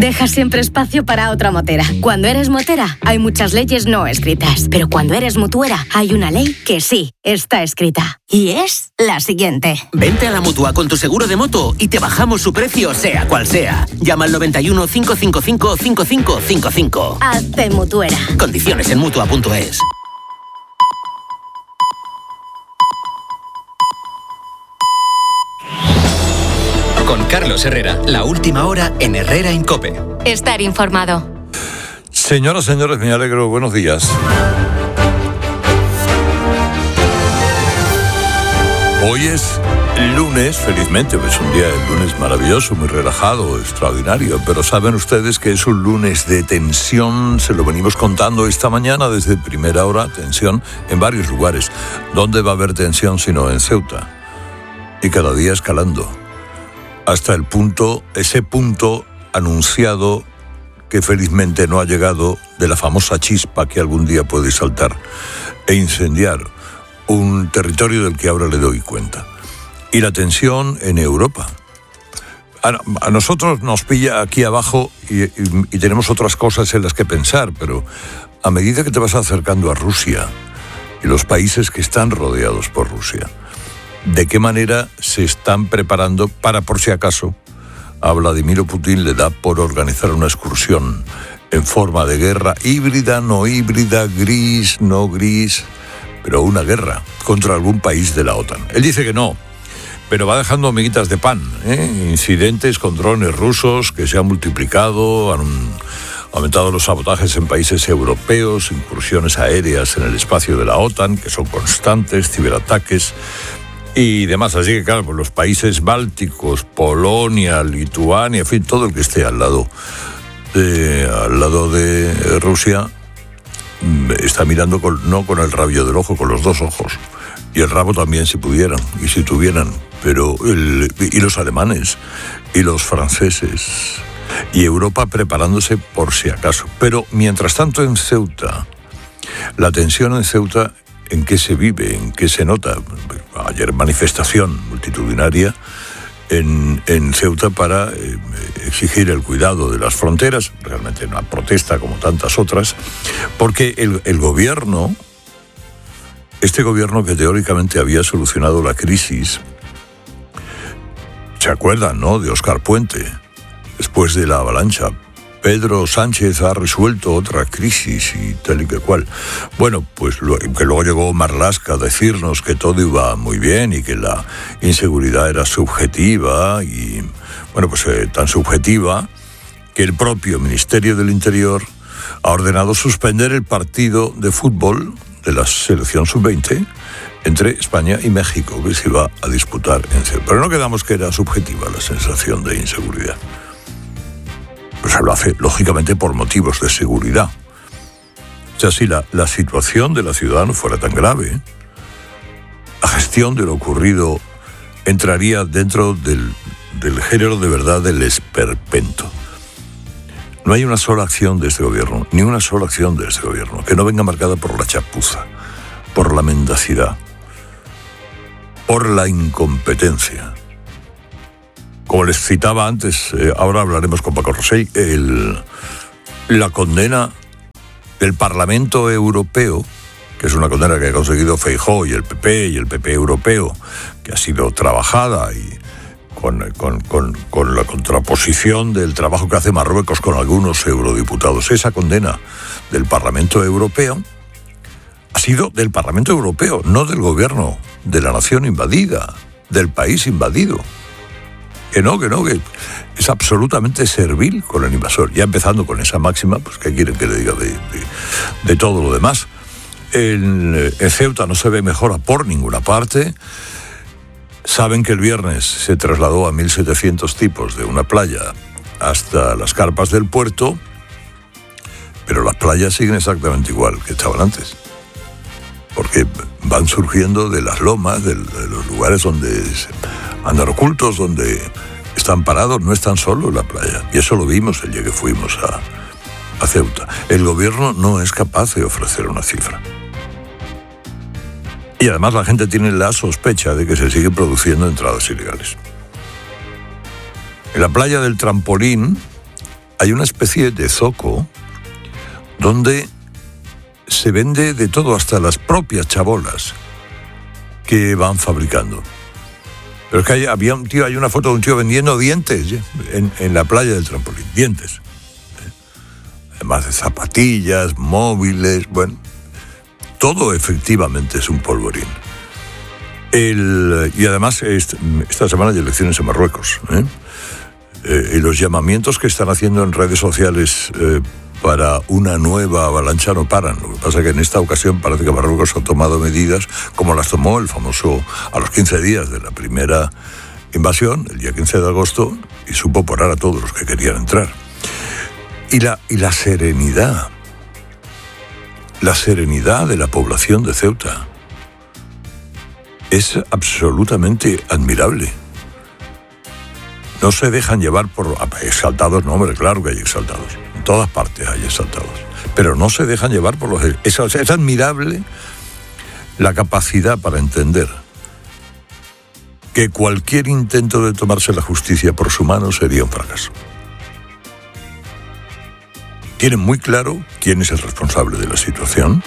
Deja siempre espacio para otra motera. Cuando eres motera, hay muchas leyes no escritas. Pero cuando eres mutuera, hay una ley que sí está escrita. Y es la siguiente. Vente a la Mutua con tu seguro de moto y te bajamos su precio, sea cual sea. Llama al 91 555 5555. Hazte mutuera. Condiciones en Mutua.es. Con Carlos Herrera, la última hora en Herrera en COPE. Estar informado. Señoras, señores, me alegro. Buenos días. Hoy es lunes, felizmente, es un día de lunes maravilloso, muy relajado, extraordinario, pero saben ustedes que es un lunes de tensión, se lo venimos contando esta mañana desde primera hora, tensión en varios lugares. ¿Dónde va a haber tensión sino en Ceuta? Y cada día escalando. Hasta ese punto anunciado que felizmente no ha llegado, de la famosa chispa que algún día puede saltar e incendiar un territorio del que ahora le doy cuenta. Y la tensión en Europa. A nosotros nos pilla aquí abajo y tenemos otras cosas en las que pensar, pero a medida que te vas acercando a Rusia y los países que están rodeados por Rusia, ¿de qué manera se están preparando para, por si acaso, a Vladimir Putin le da por organizar una excursión en forma de guerra híbrida, no híbrida, gris, no gris, pero una guerra contra algún país de la OTAN? Él dice que no, pero va dejando amiguitas de pan, incidentes con drones rusos que se han multiplicado, han aumentado los sabotajes en países europeos, incursiones aéreas en el espacio de la OTAN, que son constantes, ciberataques y demás. Así que claro, pues los países bálticos, Polonia, Lituania, en fin, todo el que esté al lado de Rusia está mirando no con el rabillo del ojo, con los dos ojos. Y el rabo también, si pudieran, y si tuvieran. Pero y los alemanes, y los franceses, y Europa preparándose por si acaso. Pero mientras tanto en Ceuta, la tensión en Ceuta, ¿en qué se vive? ¿En qué se nota? Ayer manifestación multitudinaria en Ceuta para exigir el cuidado de las fronteras, realmente una protesta como tantas otras, porque el gobierno, este gobierno que teóricamente había solucionado la crisis, ¿se acuerdan, no?, de Óscar Puente, después de la avalancha? Pedro Sánchez ha resuelto otra crisis y tal y que cual. Bueno, pues que luego llegó Marlaska a decirnos que todo iba muy bien y que la inseguridad era subjetiva y, bueno, pues tan subjetiva que el propio Ministerio del Interior ha ordenado suspender el partido de fútbol de la selección sub-20 entre España y México, que se iba a disputar en Ceuta. Pero no quedamos que era subjetiva la sensación de inseguridad. Pues lo hace, lógicamente, por motivos de seguridad. O sea, si la situación de la ciudad no fuera tan grave, la gestión de lo ocurrido entraría dentro del género de verdad del esperpento. No hay una sola acción de este gobierno, ni una sola acción de este gobierno, que no venga marcada por la chapuza, por la mendacidad, por la incompetencia. Como les citaba antes, ahora hablaremos con Paco Rosell, la condena del Parlamento Europeo, que es una condena que ha conseguido Feijóo y el PP europeo, que ha sido trabajada y con la contraposición del trabajo que hace Marruecos con algunos eurodiputados. Esa condena del Parlamento Europeo ha sido del Parlamento Europeo, no del gobierno de la nación invadida, del país invadido. Que es absolutamente servil con el invasor. Ya empezando con esa máxima, pues ¿qué quieren que le diga de todo lo demás? En Ceuta no se ve mejora por ninguna parte. Saben que el viernes se trasladó a 1.700 tipos de una playa hasta las carpas del puerto, pero las playas siguen exactamente igual que estaban antes. Porque van surgiendo de las lomas, de los lugares donde andan ocultos, donde están parados, no están solo en la playa. Y eso lo vimos el día que fuimos a Ceuta. El gobierno no es capaz de ofrecer una cifra. Y además la gente tiene la sospecha de que se siguen produciendo entradas ilegales. En la playa del Trampolín hay una especie de zoco donde se vende de todo, hasta las propias chabolas que van fabricando. Pero es que hay una foto de un tío vendiendo dientes en la playa del Trampolín, dientes. Además de zapatillas, móviles, bueno, todo efectivamente es un polvorín. Y además esta semana hay elecciones en Marruecos, y los llamamientos que están haciendo en redes sociales para una nueva avalancha no paran. Lo que pasa es que en esta ocasión parece que Marruecos ha tomado medidas como las tomó el famoso a los 15 días de la primera invasión, el día 15 de agosto, y supo parar a todos los que querían entrar. Y la serenidad de la población de Ceuta es absolutamente admirable. No se dejan llevar por exaltados, no, hombre, claro que hay exaltados. En todas partes hay exaltados. Pero no se dejan llevar por los... Es admirable la capacidad para entender que cualquier intento de tomarse la justicia por su mano sería un fracaso. Tienen muy claro quién es el responsable de la situación.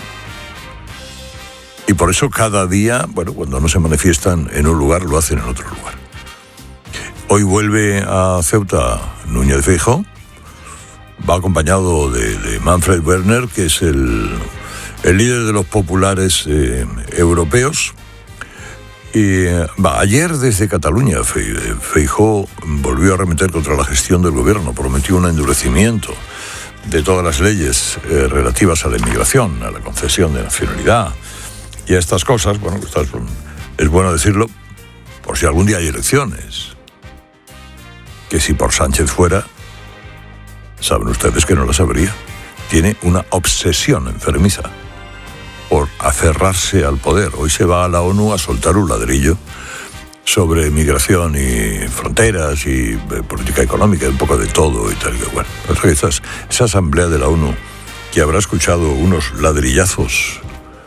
Y por eso cada día, bueno, cuando no se manifiestan en un lugar, lo hacen en otro lugar. Hoy vuelve a Ceuta Núñez Feijóo, va acompañado de Manfred Werner, que es el líder de los populares europeos. Y ayer desde Cataluña Feijóo volvió a arremeter contra la gestión del gobierno, prometió un endurecimiento de todas las leyes relativas a la inmigración, a la concesión de nacionalidad y a estas cosas. Bueno, es bueno decirlo por si algún día hay elecciones. Que si por Sánchez fuera, saben ustedes que no las habría. Tiene una obsesión enfermiza por aferrarse al poder. Hoy se va a la ONU a soltar un ladrillo sobre migración y fronteras y política económica, un poco de todo y tal. Bueno, esa asamblea de la ONU, que habrá escuchado unos ladrillazos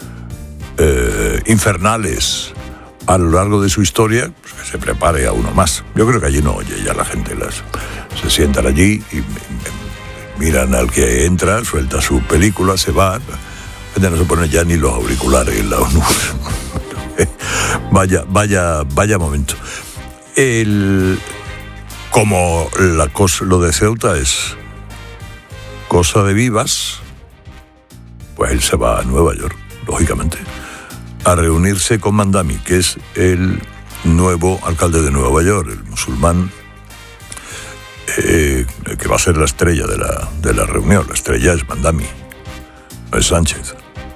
infernales a lo largo de su historia, pues que se prepare a uno más. Yo creo que allí no oye, ya la gente se sientan allí y miran al que entra, suelta su película, se va. Ya no se ponen ya ni los auriculares en la ONU. Vaya momento. Como lo de Ceuta es cosa de vivas, pues él se va a Nueva York, lógicamente, a reunirse con Mandami, que es el nuevo alcalde de Nueva York, el musulmán, que va a ser la estrella de la reunión. La estrella es Mandami, no es Sánchez.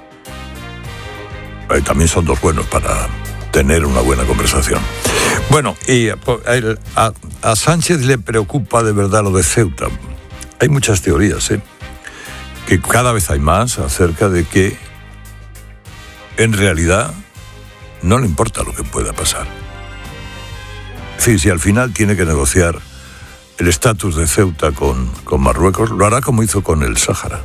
También son dos buenos para tener una buena conversación. Bueno, y a Sánchez le preocupa de verdad lo de Ceuta. Hay muchas teorías, que cada vez hay más acerca de que en realidad no le importa lo que pueda pasar. Es decir, si al final tiene que negociar el estatus de Ceuta con Marruecos, lo hará como hizo con el Sáhara.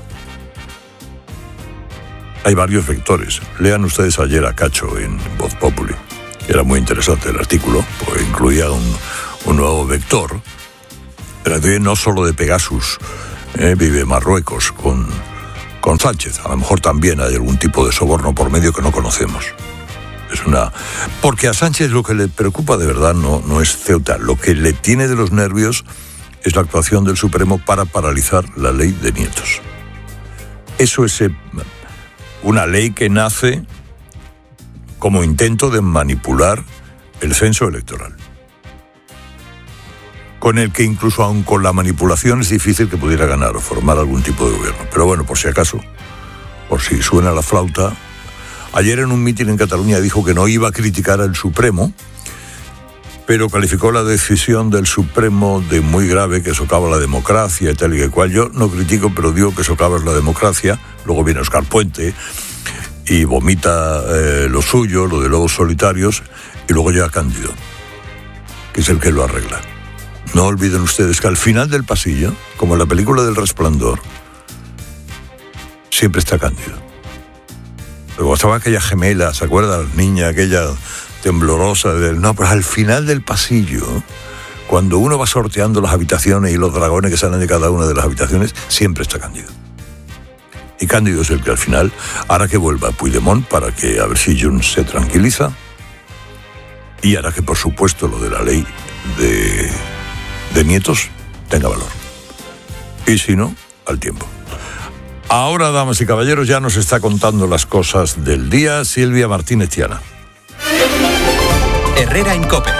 Hay varios vectores. Lean ustedes ayer a Cacho en Voz Populi, que era muy interesante el artículo, porque incluía un nuevo vector, pero no solo de Pegasus, vive Marruecos con Sánchez. A lo mejor también hay algún tipo de soborno por medio que no conocemos. Porque a Sánchez lo que le preocupa de verdad no es Ceuta. Lo que le tiene de los nervios es la actuación del Supremo para paralizar la ley de nietos. Eso es una ley que nace como intento de manipular el censo electoral, con el que incluso aun con la manipulación es difícil que pudiera ganar o formar algún tipo de gobierno. Pero bueno, por si acaso, por si suena la flauta, ayer en un mitin en Cataluña dijo que no iba a criticar al Supremo, pero calificó la decisión del Supremo de muy grave, que socava la democracia y tal y que cual. Yo no critico, pero digo que socava la democracia. Luego viene Óscar Puente y vomita lo suyo, lo de lobos solitarios, y luego llega Cándido, que es el que lo arregla. No olviden ustedes que al final del pasillo, como en la película del Resplandor, siempre está Cándido. Luego estaba aquella gemela, ¿se acuerdan? La niña aquella temblorosa. No, pues al final del pasillo, cuando uno va sorteando las habitaciones y los dragones que salen de cada una de las habitaciones, siempre está Cándido. Y Cándido es el que al final hará que vuelva Puigdemont para que a ver si Junts se tranquiliza y hará que, por supuesto, lo de la ley de nietos tenga valor. Y si no, al tiempo. Ahora, damas y caballeros, ya nos está contando las cosas del día Silvia Martínez Tiana. Herrera en COPE.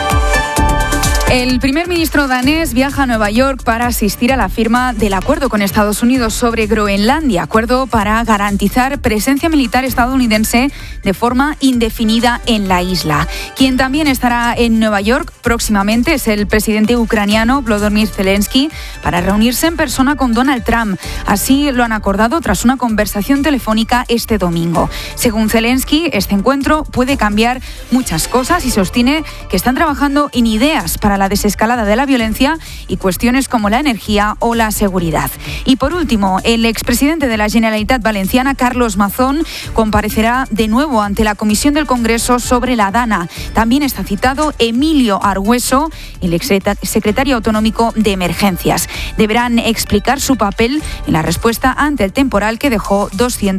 El primer ministro danés viaja a Nueva York para asistir a la firma del acuerdo con Estados Unidos sobre Groenlandia, acuerdo para garantizar presencia militar estadounidense de forma indefinida en la isla. Quien también estará en Nueva York próximamente es el presidente ucraniano Volodymyr Zelensky para reunirse en persona con Donald Trump. Así lo han acordado tras una conversación telefónica este domingo. Según Zelensky, este encuentro puede cambiar muchas cosas y sostiene que están trabajando en ideas para la desescalada de la violencia y cuestiones como la energía o la seguridad. Y por último, el expresidente de la Generalitat Valenciana, Carlos Mazón, comparecerá de nuevo ante la Comisión del Congreso sobre la Dana. También está citado Emilio Argüeso, el exsecretario autonómico de Emergencias. Deberán explicar su papel en la respuesta ante el temporal que dejó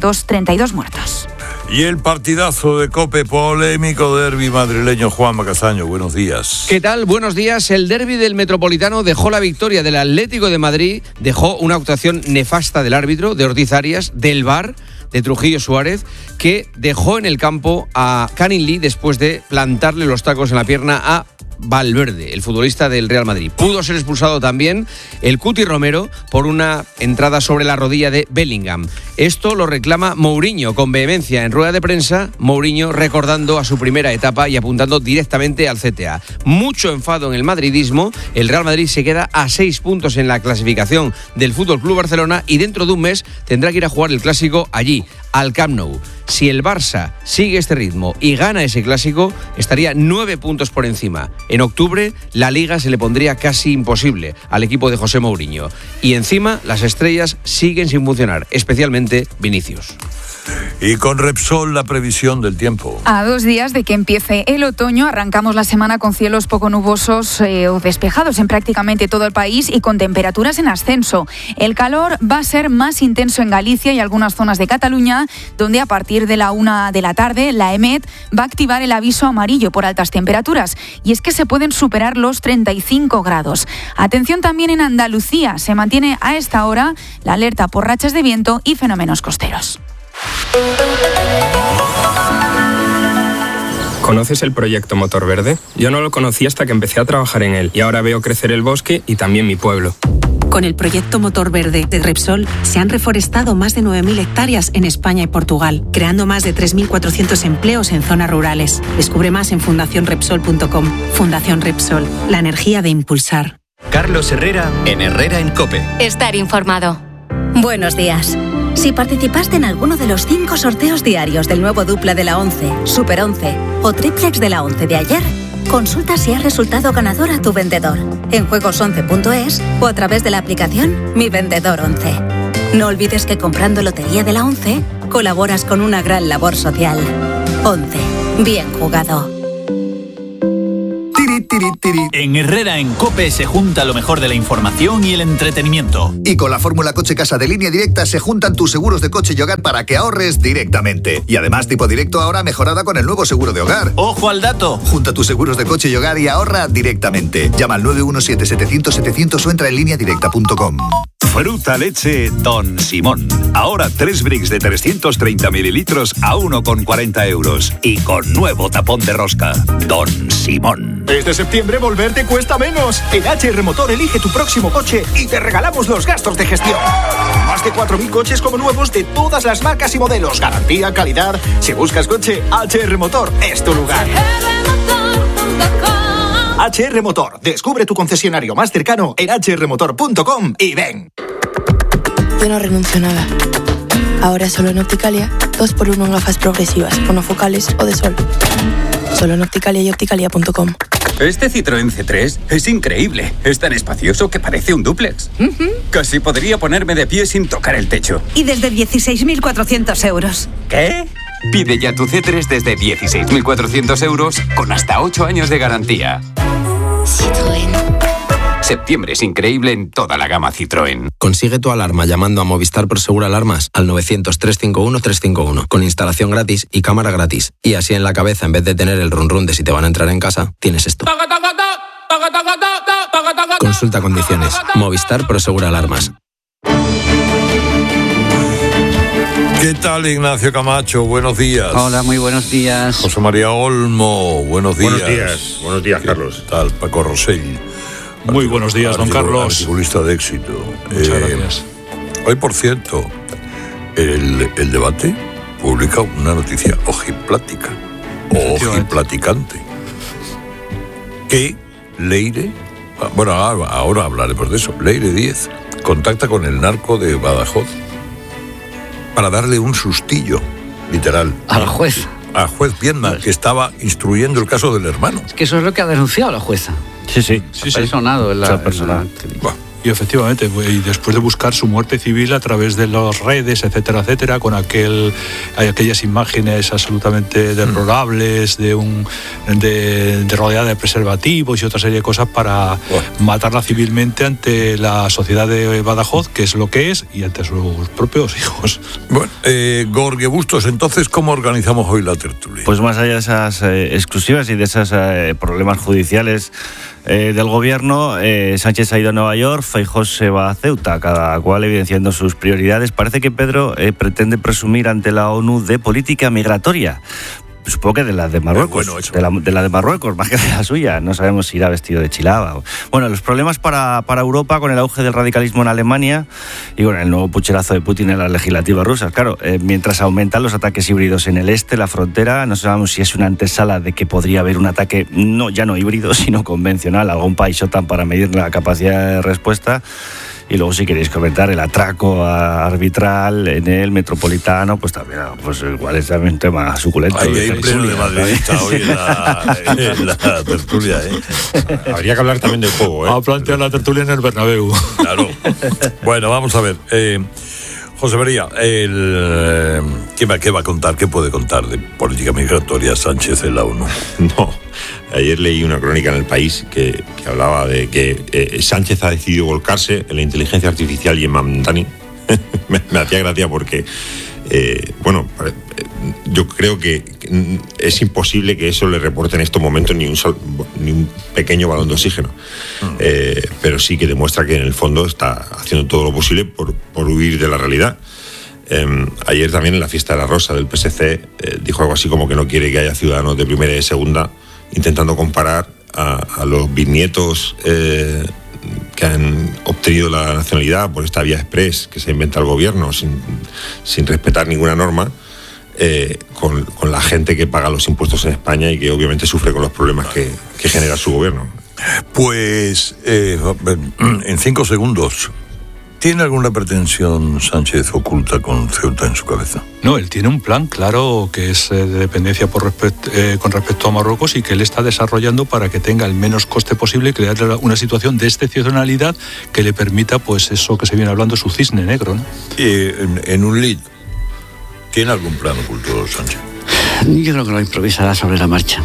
232 muertos. Y el partidazo de COPE, polémico derbi madrileño. Juanma Castaño, buenos días. ¿Qué tal? Buenos días. El derbi del Metropolitano dejó la victoria del Atlético de Madrid, dejó una actuación nefasta del árbitro, de Ortiz Arias, del VAR, de Trujillo Suárez, que dejó en el campo a Canning Lee después de plantarle los tacos en la pierna a Valverde, el futbolista del Real Madrid. Pudo ser expulsado también el Cuti Romero por una entrada sobre la rodilla de Bellingham. Esto lo reclama Mourinho con vehemencia en rueda de prensa. Mourinho recordando a su primera etapa y apuntando directamente al CTA. Mucho enfado en el madridismo. El Real Madrid se queda a 6 puntos en la clasificación del FC Barcelona y dentro de un mes tendrá que ir a jugar el clásico allí, al Camp Nou. Si el Barça sigue este ritmo y gana ese clásico, estaría 9 puntos por encima. En octubre, la Liga se le pondría casi imposible al equipo de José Mourinho. Y encima, las estrellas siguen sin funcionar, especialmente Vinicius. Y con Repsol, la previsión del tiempo. A 2 días de que empiece el otoño, arrancamos la semana con cielos poco nubosos o despejados en prácticamente todo el país y con temperaturas en ascenso. El calor va a ser más intenso en Galicia y algunas zonas de Cataluña, donde a partir de la 1 de la tarde, la EMET va a activar el aviso amarillo por altas temperaturas. Y es que se pueden superar los 35 grados. Atención también en Andalucía. Se mantiene a esta hora la alerta por rachas de viento y fenómenos costeros. ¿Conoces el proyecto Motor Verde? Yo no lo conocí hasta que empecé a trabajar en él y ahora veo crecer el bosque y también mi pueblo. Con el proyecto Motor Verde de Repsol se han reforestado más de 9.000 hectáreas en España y Portugal, creando más de 3.400 empleos en zonas rurales. Descubre más en fundacionrepsol.com. Fundación Repsol, la energía de impulsar. Carlos Herrera en Herrera en COPE. Estar informado. Buenos días. Si participaste en alguno de los 5 sorteos diarios del nuevo Dupla de la 11, Super 11 o Triplex de la 11 de ayer, consulta si has resultado ganador a tu vendedor en juegos11.es o a través de la aplicación Mi Vendedor 11. No olvides que comprando Lotería de la 11 colaboras con una gran labor social. 11. Bien jugado. En Herrera en COPE se junta lo mejor de la información y el entretenimiento. Y con la fórmula Coche Casa de Línea Directa se juntan tus seguros de coche y hogar para que ahorres directamente. Y además Tipo Directo ahora mejorada con el nuevo seguro de hogar. ¡Ojo al dato! Junta tus seguros de coche y hogar y ahorra directamente. Llama al 917-700-700 o entra en lineadirecta.com. Fruta leche Don Simón. Ahora 3 bricks de 330 mililitros a 1,40 euros. Y con nuevo tapón de rosca. Don Simón. Desde septiembre volver te cuesta menos. En HR Motor elige tu próximo coche y te regalamos los gastos de gestión. Más de 4.000 coches como nuevos de todas las marcas y modelos. Garantía, calidad. Si buscas coche, HR Motor es tu lugar. HR Motor. Descubre tu concesionario más cercano en hrmotor.com y ven. Yo no renuncio a nada. Ahora solo en Opticalia, 2x1 en gafas progresivas, monofocales o de sol. Solo en Opticalia y opticalia.com. Este Citroën C3 es increíble. Es tan espacioso que parece un dúplex. Casi podría ponerme de pie sin tocar el techo. Y desde 16.400 euros. ¿Qué? Pide ya tu C3 desde 16.400 euros con hasta 8 años de garantía. Citroën. Septiembre es increíble en toda la gama Citroën. Consigue tu alarma llamando a Movistar Prosegur Alarmas al 900-351-351 con instalación gratis y cámara gratis. Y así en la cabeza, en vez de tener el run de si te van a entrar en casa, tienes esto. Consulta condiciones. Movistar Prosegur Alarmas. ¿Qué tal, Ignacio Camacho? Buenos días. Hola, muy buenos días. José María Olmo, buenos días. Buenos días, Carlos. ¿Qué tal, Paco Rosell? Muy buenos días, don Carlos. Articulista de éxito. Muchas gracias. Hoy, por cierto, el debate publica una noticia ojiplática o ojiplaticante. Que Leire, bueno, ahora hablaremos de eso, Leire Díez contacta con el narco de Badajoz para darle un sustillo, literal. Al juez. Al juez Viedma, que estaba instruyendo el caso del hermano. Es que eso es lo que ha denunciado la jueza. Sí. Personado en la... Y efectivamente, y después de buscar su muerte civil a través de las redes, etcétera, con aquellas imágenes absolutamente deplorables de rodeada de preservativos y otra serie de cosas para matarla civilmente ante la sociedad de Badajoz, que es lo que es, y ante sus propios hijos. Bueno, Gorge Bustos, entonces, ¿cómo organizamos hoy la tertulia? Pues más allá de esas exclusivas y de esos problemas judiciales del gobierno, Sánchez ha ido a Nueva York, Feijóo se va a Ceuta, cada cual evidenciando sus prioridades. Parece que Pedro pretende presumir ante la ONU de política migratoria. Supongo que de la de Marruecos, de la de Marruecos, más que de la suya. No sabemos si irá vestido de chilaba. Bueno, los problemas para Europa con el auge del radicalismo en Alemania y con el nuevo pucherazo de Putin en las legislativas rusas. Claro, mientras aumentan los ataques híbridos en el este, la frontera, no sabemos si es una antesala de que podría haber un ataque ya no híbrido, sino convencional, algún país OTAN para medir la capacidad de respuesta. Y luego, si queréis comentar el atraco arbitral en el Metropolitano, pues también, pues igual es también un tema suculento. Ahí hay pleno de madridista hoy en la tertulia, Habría que hablar también del juego, Ha planteado la tertulia en el Bernabéu. Claro. Bueno, vamos a ver. José María, ¿qué va a contar? ¿Qué puede contar de política migratoria Sánchez en la ONU? No. Ayer leí una crónica en El País que hablaba de que Sánchez ha decidido volcarse en la inteligencia artificial y en Mamdani. me hacía gracia porque, yo creo que es imposible que eso le reporte en estos momentos ni un pequeño balón de oxígeno. Pero sí que demuestra que en el fondo está haciendo todo lo posible por huir de la realidad. Ayer también en la fiesta de la Rosa del PSC dijo algo así como que no quiere que haya ciudadanos de primera y de segunda, intentando comparar a los bisnietos que han obtenido la nacionalidad por esta vía express que se inventa el gobierno sin respetar ninguna norma, con la gente que paga los impuestos en España y que obviamente sufre con los problemas que genera su gobierno. Pues en 5 segundos, ¿tiene alguna pretensión Sánchez oculta con Ceuta en su cabeza? No, él tiene un plan claro que es de dependencia con respecto a Marruecos y que él está desarrollando para que tenga el menos coste posible y crear una situación de excepcionalidad que le permita, pues eso que se viene hablando, su cisne negro, ¿no? En un lead, ¿tiene algún plan oculto Sánchez? Yo creo que lo improvisará sobre la marcha.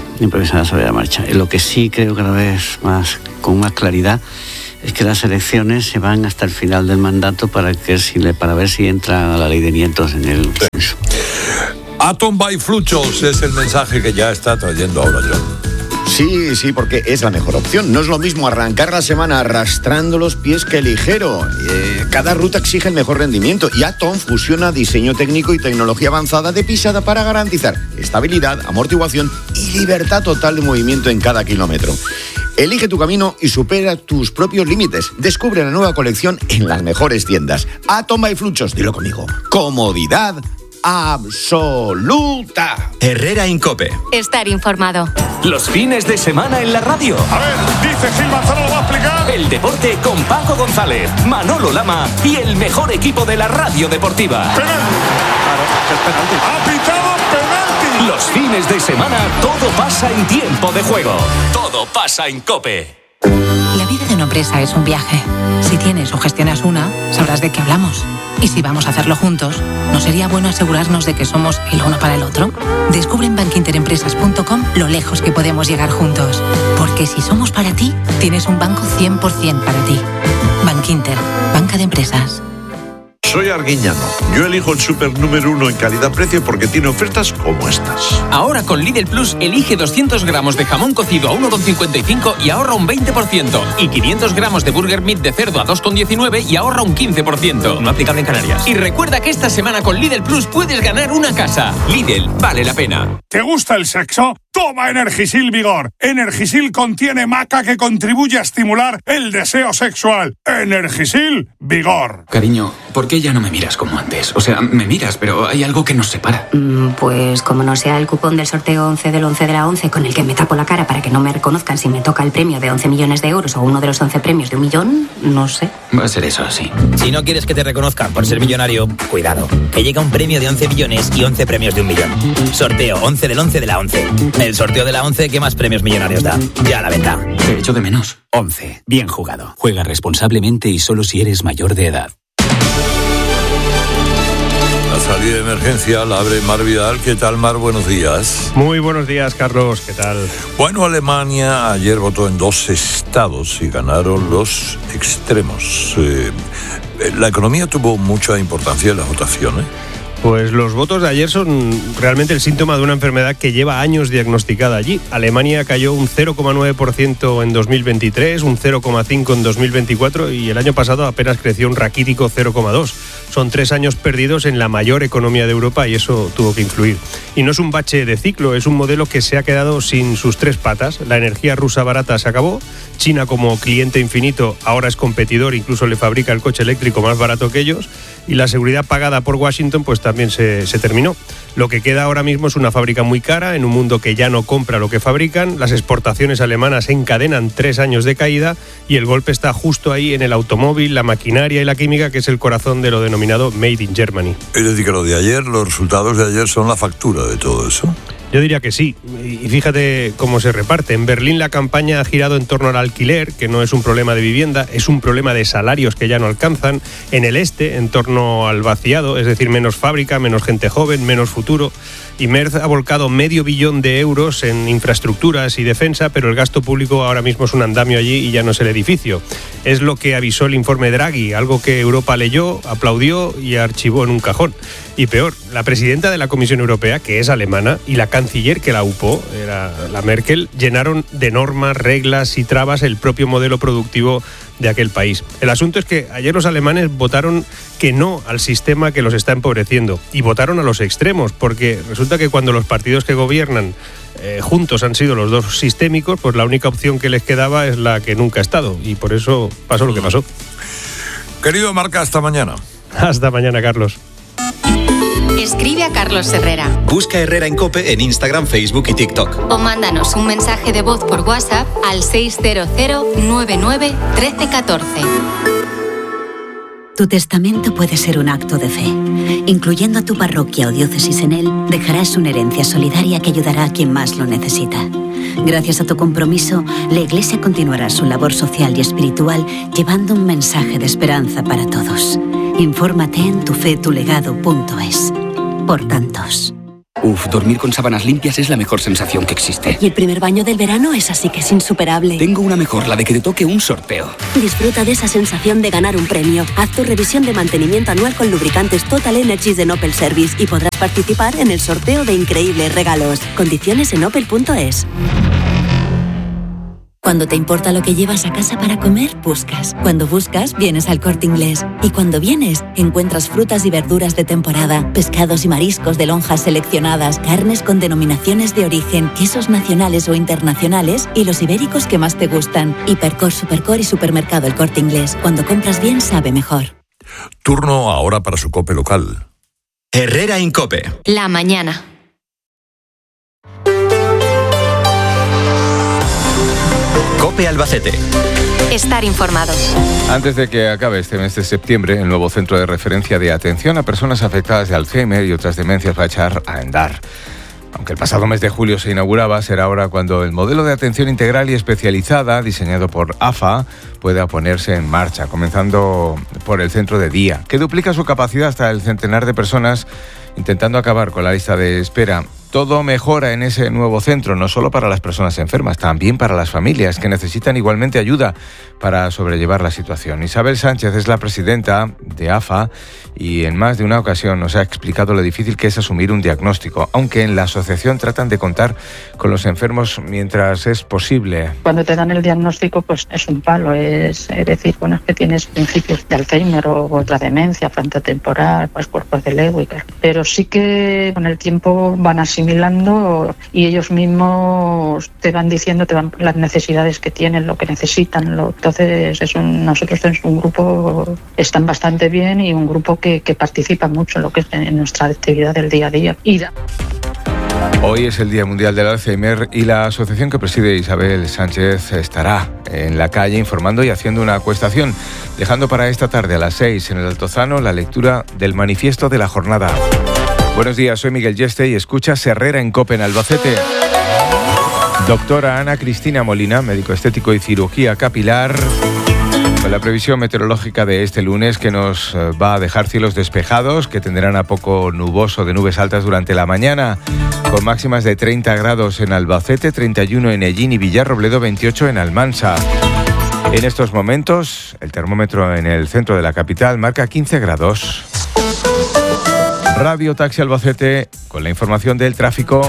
Lo que sí creo cada vez más, con más claridad, es que las elecciones se van hasta el final del mandato para ver si entra la ley de nietos en el censo. Atom by Fluchos es el mensaje que ya está trayendo ahora John. Sí, porque es la mejor opción. No es lo mismo arrancar la semana arrastrando los pies que ligero. Cada ruta exige el mejor rendimiento y Atom fusiona diseño técnico y tecnología avanzada de pisada para garantizar estabilidad, amortiguación y libertad total de movimiento en cada kilómetro. Elige tu camino y supera tus propios límites. Descubre la nueva colección en las mejores tiendas. Atom by Fluchos, dilo conmigo. Comodidad absoluta. Herrera Incope. Estar informado. Los fines de semana en la radio. A ver, dice Gil Manzano, lo va a explicar. El deporte con Paco González, Manolo Lama y el mejor equipo de la radio deportiva. ¡Penalti! Claro, es penalti. ¡Ha pitado penalti! Los fines de semana todo pasa en tiempo de juego. Todo pasa en COPE. La vida de una empresa es un viaje. Si tienes o gestionas una, sabrás de qué hablamos. Y si vamos a hacerlo juntos, ¿no sería bueno asegurarnos de que somos el uno para el otro? Descubre en bankinterempresas.com lo lejos que podemos llegar juntos. Porque si somos para ti, tienes un banco 100% para ti. Bankinter, banca de empresas. Soy Arguiñano. Yo elijo el súper número 1 en calidad-precio porque tiene ofertas como estas. Ahora con Lidl Plus, elige 200 gramos de jamón cocido a 1,55 y ahorra un 20%. Y 500 gramos de burger meat de cerdo a 2,19 y ahorra un 15%. No aplicable en Canarias. Y recuerda que esta semana con Lidl Plus puedes ganar una casa. Lidl, vale la pena. ¿Te gusta el sexo? Toma Energisil Vigor. Energisil contiene maca que contribuye a estimular el deseo sexual. Energisil Vigor. Cariño, ¿por qué ya no me miras como antes? O sea, me miras, pero hay algo que nos separa. Pues como no sea el cupón del sorteo 11 del 11 de la 11 con el que me tapo la cara para que no me reconozcan si me toca el premio de 11 millones de euros o uno de los 11 premios de 1 millón, no sé. Va a ser eso, sí. Si no quieres que te reconozcan por ser millonario, cuidado, que llega un premio de 11 millones y 11 premios de 1 millón. Sorteo 11 del 11 de la 11. El sorteo de la 11 que más premios millonarios da. Ya a la venta. Te echo de menos. 11. Bien jugado. Juega responsablemente y solo si eres mayor de edad. La salida de emergencia la abre Mar Vidal. ¿Qué tal, Mar? Buenos días. Muy buenos días, Carlos. ¿Qué tal? Bueno, Alemania ayer votó en 2 estados y ganaron los extremos. La economía tuvo mucha importancia en las votaciones. Pues los votos de ayer son realmente el síntoma de una enfermedad que lleva años diagnosticada allí. Alemania cayó un 0,9% en 2023, un 0,5% en 2024 y el año pasado apenas creció un raquítico 0,2%. Son 3 años perdidos en la mayor economía de Europa y eso tuvo que influir. Y no es un bache de ciclo, es un modelo que se ha quedado sin sus 3 patas. La energía rusa barata se acabó, China como cliente infinito ahora es competidor, incluso le fabrica el coche eléctrico más barato que ellos, y la seguridad pagada por Washington pues también se terminó. Lo que queda ahora mismo es una fábrica muy cara en un mundo que ya no compra lo que fabrican, las exportaciones alemanas encadenan 3 años de caída y el golpe está justo ahí en el automóvil, la maquinaria y la química, que es el corazón de lo denominado Made in Germany. Es decir, que lo de ayer, los resultados de ayer son la factura de todo eso. Yo diría que sí, y fíjate cómo se reparte. En Berlín la campaña ha girado en torno al alquiler, que no es un problema de vivienda, es un problema de salarios que ya no alcanzan. En el este, en torno al vaciado, es decir, menos fábrica, menos gente joven, menos futuro. Y Merz ha volcado $500 millón en infraestructuras y defensa, pero el gasto público ahora mismo es un andamio allí y ya no es el edificio. Es lo que avisó el informe Draghi, algo que Europa leyó, aplaudió y archivó en un cajón. Y peor, la presidenta de la Comisión Europea, que es alemana, y la canciller que la upó, era la Merkel, llenaron de normas, reglas y trabas el propio modelo productivo de aquel país. El asunto es que ayer los alemanes votaron que no al sistema que los está empobreciendo y votaron a los extremos, porque resulta que cuando los partidos que gobiernan juntos han sido los dos sistémicos, pues la única opción que les quedaba es la que nunca ha estado, y por eso pasó lo que pasó. Querido Marca, hasta mañana. Hasta mañana, Carlos. Escribe a Carlos Herrera. Busca Herrera en COPE en Instagram, Facebook y TikTok. O mándanos un mensaje de voz por WhatsApp al 600-99-1314. Tu testamento puede ser un acto de fe. Incluyendo a tu parroquia o diócesis en él, dejarás una herencia solidaria que ayudará a quien más lo necesita. Gracias a tu compromiso, la Iglesia continuará su labor social y espiritual llevando un mensaje de esperanza para todos. Infórmate en tufetulegado.es. Por tantos. Dormir con sábanas limpias es la mejor sensación que existe. Y el primer baño del verano es así que es insuperable. Tengo una mejor, la de que te toque un sorteo. Disfruta de esa sensación de ganar un premio. Haz tu revisión de mantenimiento anual con lubricantes Total Energies de Opel Service y podrás participar en el sorteo de increíbles regalos. Condiciones en opel.es. Cuando te importa lo que llevas a casa para comer, buscas. Cuando buscas, vienes al Corte Inglés. Y cuando vienes, encuentras frutas y verduras de temporada, pescados y mariscos de lonjas seleccionadas, carnes con denominaciones de origen, quesos nacionales o internacionales y los ibéricos que más te gustan. Hipercor, Supercor y Supermercado El Corte Inglés. Cuando compras bien, sabe mejor. Turno ahora para su COPE local. Herrera en COPE. La mañana. COPE Albacete. Estar informado. Antes de que acabe este mes de septiembre, el nuevo centro de referencia de atención a personas afectadas de Alzheimer y otras demencias va a echar a andar. aunque el pasado mes de julio se inauguraba, será ahora cuando el modelo de atención integral y especializada, diseñado por AFA, pueda ponerse en marcha, comenzando por el centro de día, que duplica su capacidad hasta el centenar de personas, intentando acabar con la lista de espera. Todo mejora en ese nuevo centro, no solo para las personas enfermas, también para las familias que necesitan igualmente ayuda para sobrellevar la situación. Isabel Sánchez es la presidenta de AFA y en más de una ocasión nos ha explicado lo difícil que es asumir un diagnóstico, aunque en la asociación tratan de contar con los enfermos mientras es posible. Cuando te dan el diagnóstico, pues es un palo, es decir, bueno, es que tienes principios de Alzheimer o otra demencia frontotemporal, pues cuerpos de Lewy, pero sí que con el tiempo van asimilando y ellos mismos te van diciendo, las necesidades que tienen, lo que necesitan. Entonces nosotros tenemos un grupo, están bastante bien y un grupo que participa mucho en lo que es en nuestra actividad del día a día. Hoy es el Día Mundial del Alzheimer y la asociación que preside Isabel Sánchez estará en la calle informando y haciendo una acuestación, dejando para esta tarde a las 6 en el Altozano la lectura del manifiesto de la jornada. Buenos días, soy Miguel Yeste y escuchas Herrera en COPE en Albacete. Doctora Ana Cristina Molina, médico estético y cirugía capilar, con la previsión meteorológica de este lunes que nos va a dejar cielos despejados, que tenderán a poco nuboso de nubes altas durante la mañana, con máximas de 30 grados en Albacete, 31 en Ellín y Villarrobledo, 28 en Almansa. En estos momentos, el termómetro en el centro de la capital marca 15 grados. Radio Taxi Albacete, con la información del tráfico.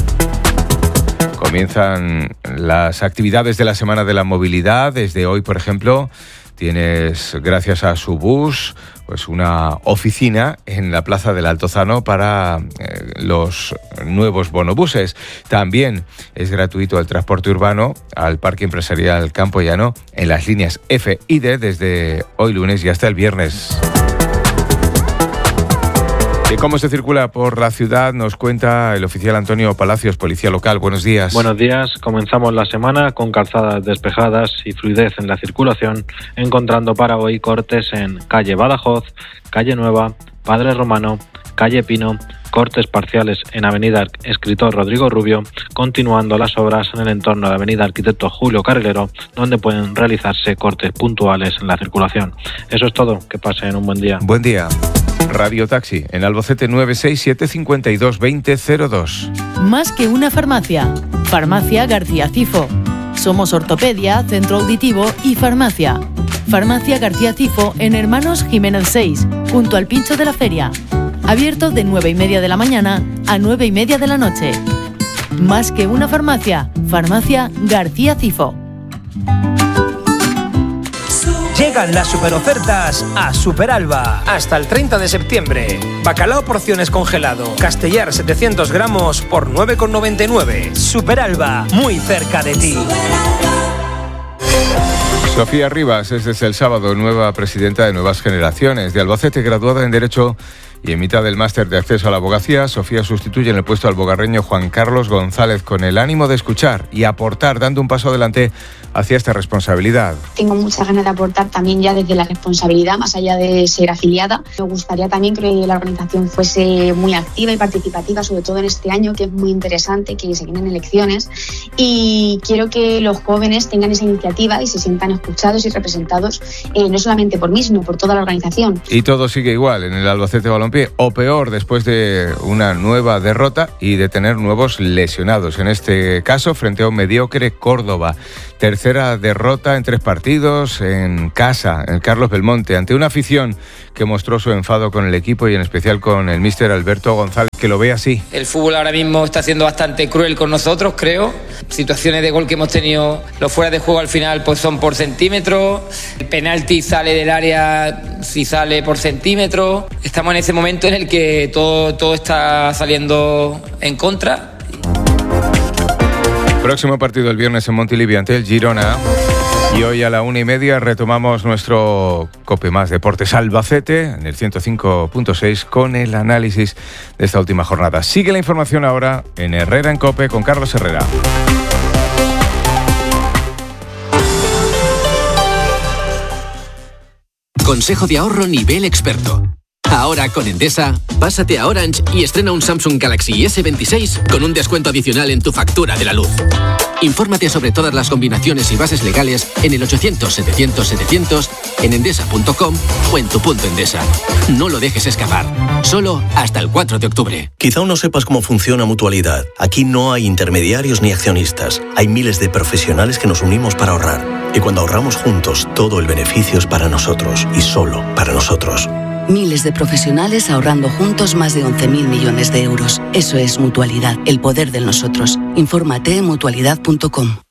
Comienzan las actividades de la Semana de la Movilidad. Desde hoy, por ejemplo, tienes, gracias a Subús, pues una oficina en la Plaza del Altozano para los nuevos bonobuses. También es gratuito el transporte urbano al Parque Empresarial Campo Llano en las líneas F y D desde hoy lunes y hasta el viernes. De cómo se circula por la ciudad nos cuenta el oficial Antonio Palacios, policía local. Buenos días. Buenos días. Comenzamos la semana con calzadas despejadas y fluidez en la circulación, encontrando para hoy cortes en calle Badajoz, calle Nueva, Padre Romano, calle Pino, cortes parciales en avenida Escritor Rodrigo Rubio, continuando las obras en el entorno de avenida Arquitecto Julio Carrilero, donde pueden realizarse cortes puntuales en la circulación. Eso es todo. Que pasen un buen día. Buen día. Radio Taxi, en Albacete 967 52 2002. Más que una farmacia. Farmacia García Cifo. Somos ortopedia, centro auditivo y farmacia. Farmacia García Cifo en Hermanos Jiménez 6, junto al Pincho de la Feria. Abierto de 9:30 de la mañana a 9:30 de la noche. Más que una farmacia. Farmacia García Cifo. Llegan las superofertas a Superalba. Hasta el 30 de septiembre. Bacalao porciones congelado. Castellar 700 gramos por 9,99. Superalba, muy cerca de ti. Sofía Rivas es desde el sábado nueva presidenta de Nuevas Generaciones de Albacete, graduada en Derecho y en mitad del máster de acceso a la abogacía. Sofía sustituye en el puesto al bogarreño Juan Carlos González con el ánimo de escuchar y aportar, dando un paso adelante hacia esta responsabilidad. Tengo muchas ganas de aportar también ya desde la responsabilidad, más allá de ser afiliada. Me gustaría también que la organización fuese muy activa y participativa, sobre todo en este año, que es muy interesante, que se vienen elecciones, y quiero que los jóvenes tengan esa iniciativa y se sientan escuchados y representados, no solamente por mí, sino por toda la organización. Y todo sigue igual en el Albacete Balompié, o peor, después de una nueva derrota y de tener nuevos lesionados, en este caso frente a un mediocre Córdoba. Tercera derrota en 3 partidos en casa, en Carlos Belmonte, ante una afición que mostró su enfado con el equipo y en especial con el míster Alberto González, que lo ve así. El fútbol ahora mismo está siendo bastante cruel con nosotros, creo. Situaciones de gol que hemos tenido, los fuera de juego al final pues son por centímetros. El penalti sale del área si sale por centímetros. Estamos en ese momento en el que todo está saliendo en contra. Próximo partido el viernes en Montilivi ante el Girona. Y hoy a la 1:30 retomamos nuestro COPE Más Deportes Albacete en el 105.6 con el análisis de esta última jornada. Sigue la información ahora en Herrera en COPE con Carlos Herrera. Consejo de ahorro nivel experto. Ahora con Endesa, pásate a Orange y estrena un Samsung Galaxy S26 con un descuento adicional en tu factura de la luz. Infórmate sobre todas las combinaciones y bases legales en el 800-700-700, en endesa.com o en tu punto Endesa. No lo dejes escapar. Solo hasta el 4 de octubre. Quizá aún no sepas cómo funciona Mutualidad. Aquí no hay intermediarios ni accionistas. Hay miles de profesionales que nos unimos para ahorrar. Y cuando ahorramos juntos, todo el beneficio es para nosotros y solo para nosotros. Miles de profesionales ahorrando juntos más de 11.000 millones de euros. Eso es Mutualidad, el poder de nosotros. Infórmate en mutualidad.com.